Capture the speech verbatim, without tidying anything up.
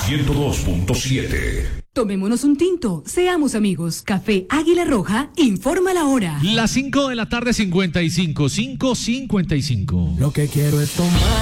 ciento dos punto siete. Tomémonos un tinto, seamos amigos. Café Águila Roja, informa la hora. Las cinco de la tarde, cincuenta y cinco, cinco cincuenta y cinco. Lo que quiero es tomar.